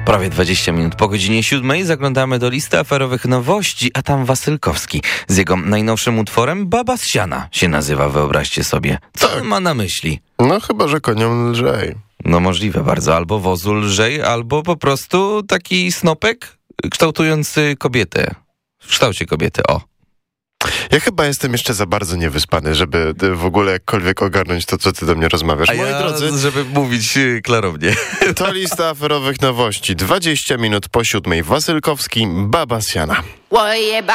Prawie 20 minut po godzinie 7 zaglądamy do listy aferowych nowości, a tam Wasylkowski z jego najnowszym utworem Baba z siana się nazywa, wyobraźcie sobie. Co on ma na myśli? No chyba, że koniom lżej. No możliwe bardzo, albo wozu lżej, albo po prostu taki snopek kształtujący kobietę. W kształcie kobiety, o. Ja chyba jestem jeszcze za bardzo niewyspany, żeby w ogóle jakkolwiek ogarnąć to, co ty do mnie rozmawiasz. Moi drodzy, żeby mówić klarownie. to lista aferowych nowości. 20 minut po 7. Wasylkowski, Baba z siana.